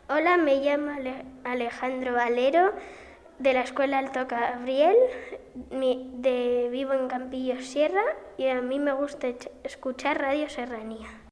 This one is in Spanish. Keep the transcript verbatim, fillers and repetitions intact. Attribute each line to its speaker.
Speaker 1: Hola, me llamo Ale- Alejandro Valero, de la Escuela Alto Gabriel, mi- de, vivo en Campillos Sierra y a mí me gusta ech- escuchar Radio Serranía.